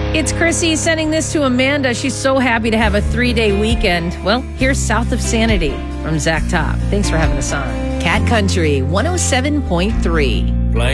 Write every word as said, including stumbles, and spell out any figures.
It's Chrissy sending this to Amanda. She's so happy to have a three-day weekend. Well, here's South of Sanity from Zach Top. Thanks for having us on. Cat Country one oh seven point three.